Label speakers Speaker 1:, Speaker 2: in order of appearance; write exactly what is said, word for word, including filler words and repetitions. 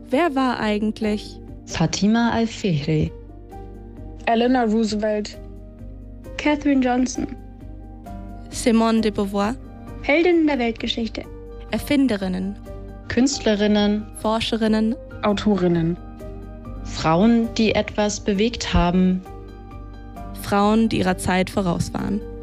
Speaker 1: Wer war eigentlich
Speaker 2: Fatima al-Fihri?
Speaker 3: Eleanor Roosevelt.
Speaker 4: Katherine Johnson.
Speaker 1: Simone de Beauvoir?
Speaker 4: Heldinnen der Weltgeschichte.
Speaker 1: Erfinderinnen,
Speaker 2: Künstlerinnen,
Speaker 1: Forscherinnen,
Speaker 3: Autorinnen.
Speaker 2: Frauen, die etwas bewegt haben.
Speaker 1: Frauen, die ihrer Zeit voraus waren.